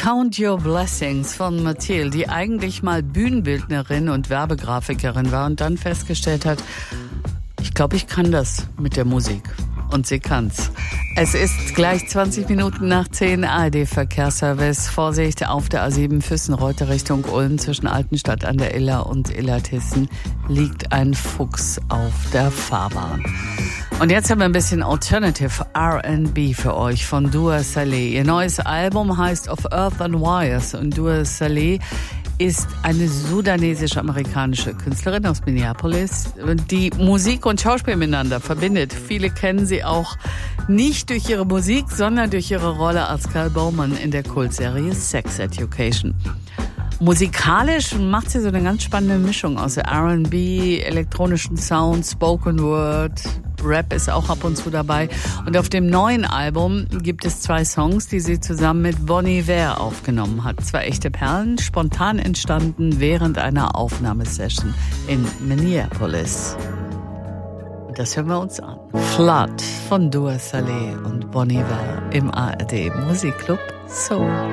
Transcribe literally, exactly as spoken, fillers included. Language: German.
Count Your Blessings von Mathilde, die eigentlich mal Bühnenbildnerin und Werbegrafikerin war und dann festgestellt hat, ich glaube, ich kann das mit der Musik. Und sie kann's. Es ist gleich zwanzig Minuten nach zehn, A R D-Verkehrsservice. Vorsicht auf der A sieben Füssen-Reuter Richtung Ulm zwischen Altenstadt an der Iller und Illertissen liegt ein Fuchs auf der Fahrbahn. Und jetzt haben wir ein bisschen Alternative R and B für euch von Dua Saleh. Ihr neues Album heißt Of Earth and Wires und Dua Saleh ist eine sudanesische-amerikanische Künstlerin aus Minneapolis, die Musik und Schauspiel miteinander verbindet. Viele kennen sie auch nicht durch ihre Musik, sondern durch ihre Rolle als Cal Bowman in der Kultserie Sex Education. Musikalisch macht sie so eine ganz spannende Mischung aus R and B, elektronischen Sound, Spoken Word, Rap ist auch ab und zu dabei. Und auf dem neuen Album gibt es zwei Songs, die sie zusammen mit Bon Iver aufgenommen hat. Zwei echte Perlen, spontan entstanden während einer Aufnahmesession in Minneapolis. Und das hören wir uns an. Flood von Dua Saleh und Bon Iver im A R D Musikclub Soul.